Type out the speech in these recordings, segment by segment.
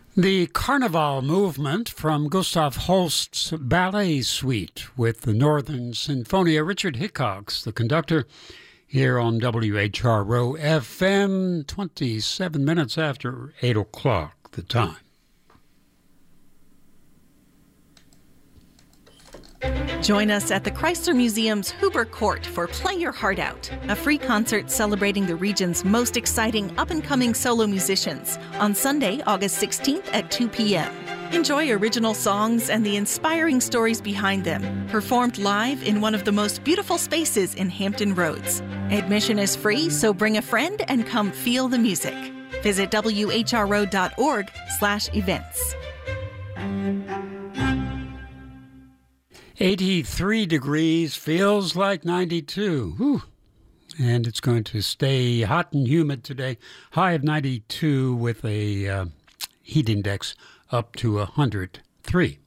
The Carnival movement from Gustav Holst's Ballet Suite with the Northern Sinfonia. Richard Hickox, the conductor, here on WHRO FM, 27 minutes after 8 o'clock, the time. Join us at the Chrysler Museum's Huber Court for Play Your Heart Out, a free concert celebrating the region's most exciting up-and-coming solo musicians on Sunday, August 16th at 2 p.m. Enjoy original songs and the inspiring stories behind them, performed live in one of the most beautiful spaces in Hampton Roads. Admission is free, so bring a friend and come feel the music. Visit whro.org/events. 83 degrees, feels like 92. Whew. And it's going to stay hot and humid today. High of 92 with a heat index up to 103.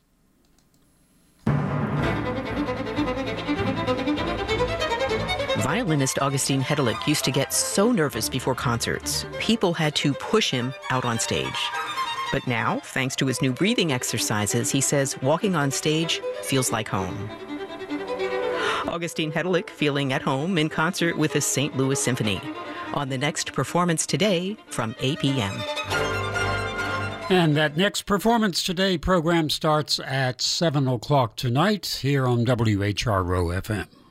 Violinist Augustine Hedelick used to get so nervous before concerts, people had to push him out on stage. But now, thanks to his new breathing exercises, he says walking on stage feels like home. Augustine Hedelick feeling at home in concert with the St. Louis Symphony on the next Performance Today from 8 p.m. And that next Performance Today program starts at 7 o'clock tonight here on WHRO FM.